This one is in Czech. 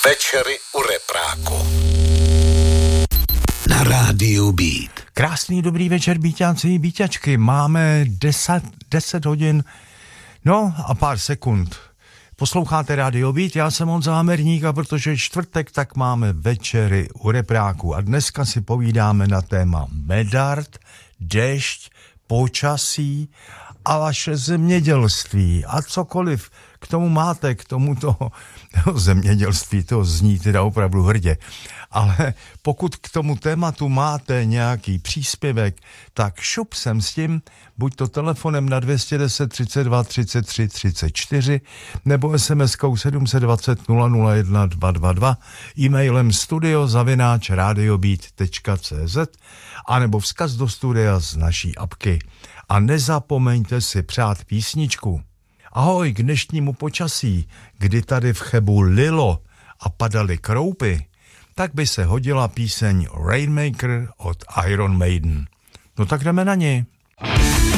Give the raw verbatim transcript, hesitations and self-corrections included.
Večery u repráku. Na rádiu Beat. Krásný dobrý večer, Bíťáci i Bíťačky. Máme deset hodin, no a pár sekund. Posloucháte rádio Beat, já jsem Honza Hamerník a protože je čtvrtek, tak máme večery u repráku. A dneska si povídáme na téma medard, déšť, počasí a vaše zemědělství a cokoliv k tomu máte, k tomuto zemědělství, to zní teda opravdu hrdě. Ale pokud k tomu tématu máte nějaký příspěvek, tak šup sem s tím, buď to telefonem na dvě stě deset třicet dva třicet tři třicet čtyři nebo SMSkou sedm set dvacet nula nula jedna dva dva dva, e-mailem studio zavináč radiobeat tečka cé zet a nebo vzkaz do studia z naší apky. A nezapomeňte si přát písničku. Ahoj, k dnešnímu počasí, kdy tady v Chebu lilo a padaly kroupy, tak by se hodila píseň Rainmaker od Iron Maiden. No tak jdeme na ní.